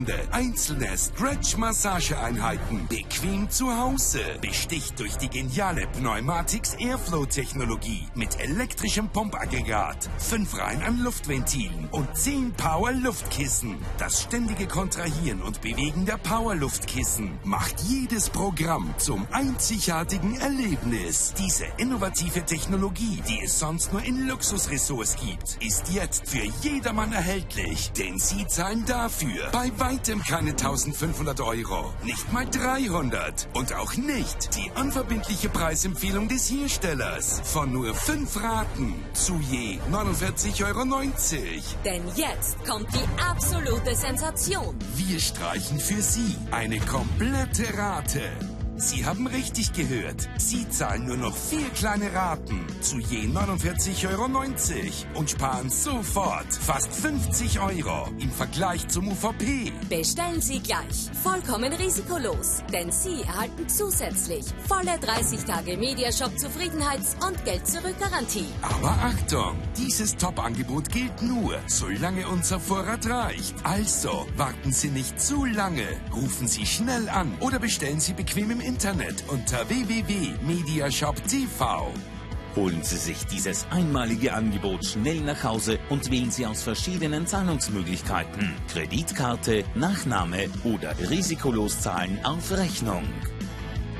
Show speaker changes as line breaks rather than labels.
Einzelne Stretch-Massageeinheiten bequem zu Hause. Besticht durch die geniale Pneumatics Airflow-Technologie mit elektrischem Pumpaggregat, 5 Reihen an Luftventilen und 10 Power-Luftkissen. Das ständige Kontrahieren und Bewegen der Power-Luftkissen macht jedes Programm zum einzigartigen Erlebnis. Diese innovative Technologie, die es sonst nur in Luxusressorts gibt, ist jetzt für jedermann erhältlich, denn Sie zahlen dafür bei weitem keine 1.500 €, nicht mal 300 und auch nicht die unverbindliche Preisempfehlung des Herstellers von nur 5 Raten zu je 49,90 €.
Denn jetzt kommt die absolute Sensation.
Wir streichen für Sie eine komplette Rate. Sie haben richtig gehört. Sie zahlen nur noch 4 kleine Raten zu je 49,90 € und sparen sofort fast 50 € im Vergleich zum UVP.
Bestellen Sie gleich. Vollkommen risikolos. Denn Sie erhalten zusätzlich volle 30 Tage Mediashop-Zufriedenheits- und Geld-Zurück-Garantie.
Aber Achtung, dieses Top-Angebot gilt nur, solange unser Vorrat reicht. Also warten Sie nicht zu lange. Rufen Sie schnell an oder bestellen Sie bequem im Internet unter www.mediashop.tv.
Holen Sie sich dieses einmalige Angebot schnell nach Hause und wählen Sie aus verschiedenen Zahlungsmöglichkeiten. Kreditkarte, Nachname oder risikolos zahlen auf Rechnung.